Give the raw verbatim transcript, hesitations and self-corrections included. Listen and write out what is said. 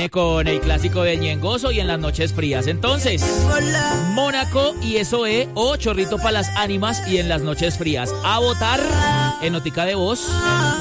viene con el clásico de Ñengoso y en las noches frías. Entonces, Mónaco y eso es o Chorrito para las ánimas y en las noches frías. A votar en notica de voz